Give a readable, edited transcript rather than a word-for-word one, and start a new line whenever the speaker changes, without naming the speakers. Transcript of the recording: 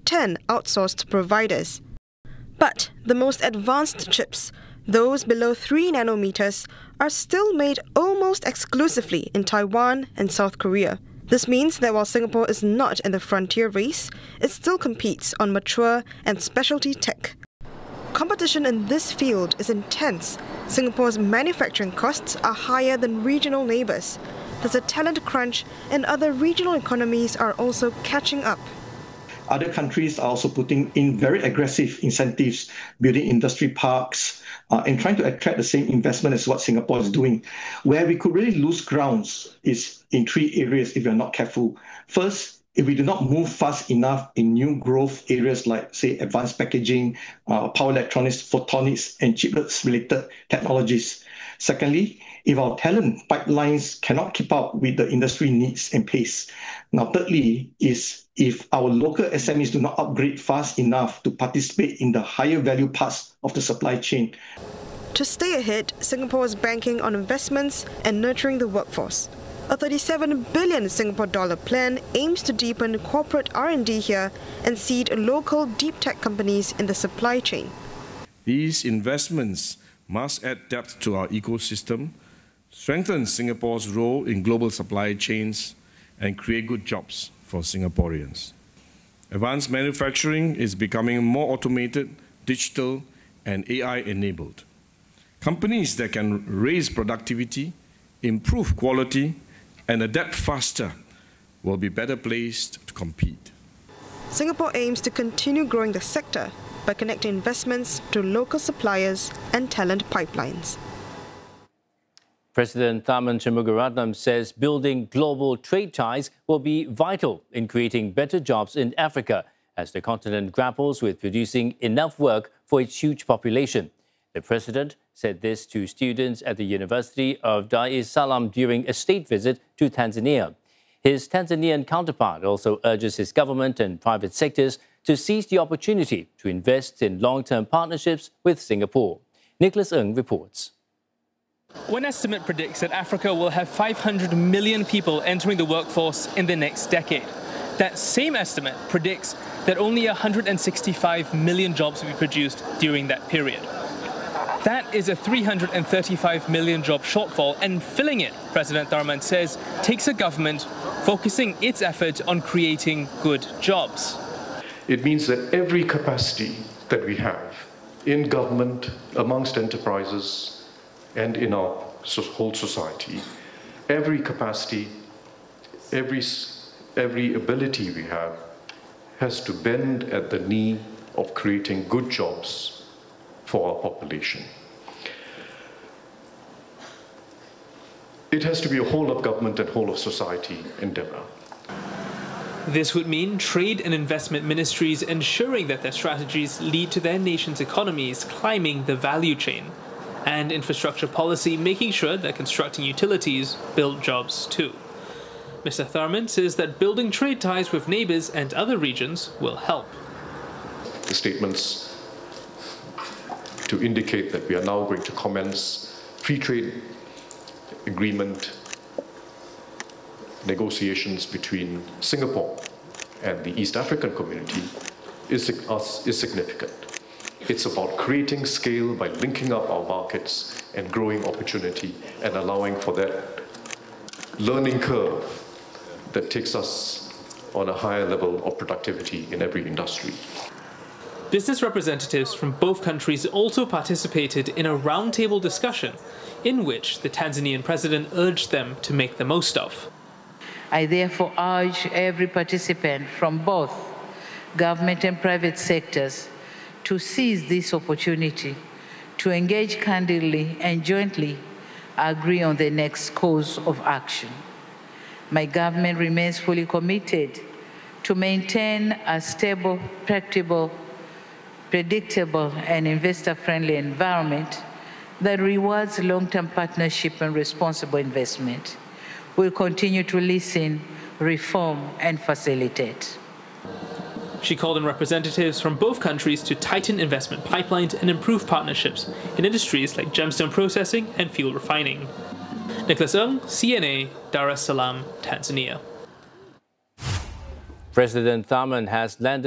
10 outsourced providers. But the most advanced chips, those below 3 nanometers, are still made almost exclusively in Taiwan and South Korea. This means that while Singapore is not in the frontier race, it still competes on mature and specialty tech. Competition in this field is intense. Singapore's manufacturing costs are higher than regional neighbours. There's a talent crunch, and other regional economies are also catching up.
Other countries are also putting in very aggressive incentives, building industry parks, and trying to attract the same investment as what Singapore is doing. Where we could really lose grounds is in 3 areas if we are not careful. First, if we do not move fast enough in new growth areas like, say, advanced packaging, power electronics, photonics, and chiplets-related technologies. Secondly, if our talent pipelines cannot keep up with the industry needs and pace. Now, thirdly, is if our local SMEs do not upgrade fast enough to participate in the higher value parts of the supply chain.
To stay ahead, Singapore is banking on investments and nurturing the workforce. A 37 billion Singapore dollar plan aims to deepen corporate R&D here and seed local deep tech companies in the supply chain.
These investments must add depth to our ecosystem, strengthen Singapore's role in global supply chains, and create good jobs for Singaporeans. Advanced manufacturing is becoming more automated, digital, and AI-enabled. Companies that can raise productivity, improve quality, and adapt faster will be better placed to compete.
Singapore aims to continue growing the sector by connecting investments to local suppliers and talent pipelines.
President Tharman Shanmugaratnam says building global trade ties will be vital in creating better jobs in Africa as the continent grapples with producing enough work for its huge population. The president said this to students at the University of Dar es Salaam during a state visit to Tanzania. His Tanzanian counterpart also urges his government and private sectors to seize the opportunity to invest in long-term partnerships with Singapore. Nicholas Ng reports.
One estimate predicts that Africa will have 500 million people entering the workforce in the next decade. That same estimate predicts that only 165 million jobs will be produced during that period. That is a 335 million job shortfall, and filling it, President Tharman says, takes a government focusing its effort on creating good jobs.
It means that every capacity that we have in government, amongst enterprises, and in our whole society, every capacity, every ability we have has to bend at the knee of creating good jobs for our population. It has to be a whole of government and whole of society endeavor.
This would mean trade and investment ministries ensuring that their strategies lead to their nation's economies climbing the value chain, and infrastructure policy making sure that constructing utilities build jobs too. Mr. Tharman says that building trade ties with neighbours and other regions will help.
The statements to indicate that we are now going to commence free trade agreement negotiations between Singapore and the East African community is significant. It's about creating scale by linking up our markets and growing opportunity and allowing for that learning curve that takes us on a higher level of productivity in every industry.
Business representatives from both countries also participated in a roundtable discussion in which the Tanzanian president urged them to make the most of.
I therefore urge every participant from both government and private sectors to seize this opportunity to engage candidly and jointly agree on the next course of action. My government remains fully committed to maintain a stable, predictable, and investor-friendly environment that rewards long-term partnership and responsible investment. We'll continue to listen, reform, and facilitate.
She called on representatives from both countries to tighten investment pipelines and improve partnerships in industries like gemstone processing and fuel refining. Nicholas Ng, CNA, Dar es Salaam, Tanzania.
President Tharman has landed